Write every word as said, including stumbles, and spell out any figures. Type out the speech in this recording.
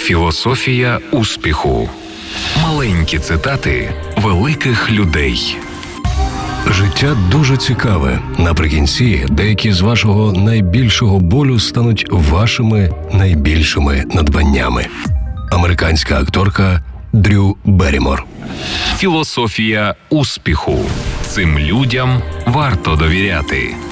Філософія успіху. Маленькі цитати великих людей. Життя дуже цікаве. Наприкінці деякі з вашого найбільшого болю стануть вашими найбільшими надбаннями. Американська акторка Дрю Беррімор. Філософія успіху. Цим людям варто довіряти.